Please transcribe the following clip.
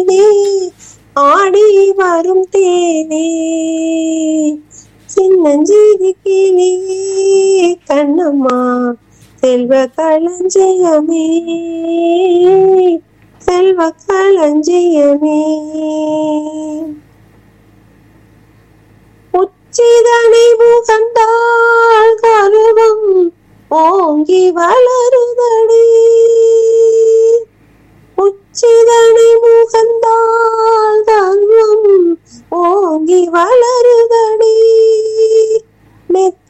ஆடி வரும் தேனே சின்னஞ்சிறு கிளியே கண்ணம்மா செல்வ களஞ்சியமே செல்வ களஞ்சியமே உச்சிதனை முகந்தாள் கருவம் ஓங்கி வளருதடி